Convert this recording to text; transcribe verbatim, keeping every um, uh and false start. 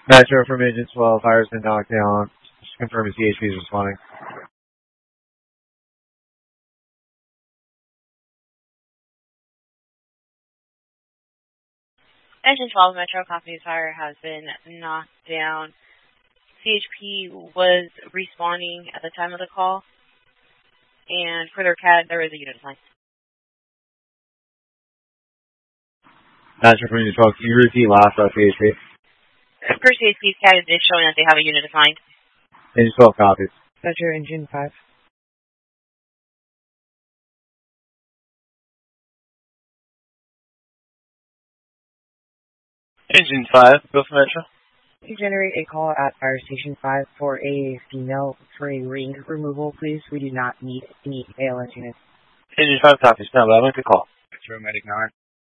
Metro from Agent twelve, fire's been knocked down. Just confirm if C H P is responding. Engine twelve, Metro, copy, fire has been knocked down. C H P was responding at the time of the call. And for their C A D, there is a unit assigned. Metro from Agent twelve, can you repeat last about C H P? Per C H P's C A D is showing that they have a unit assigned. Agent twelve copies. Metro, Engine five. Engine five, go for Metro. You generate a call at Fire Station five for a female for a ring removal, please. We do not need any A L S units. Engine five copies. Stand by. I'll make the call. Metro, Medic nine.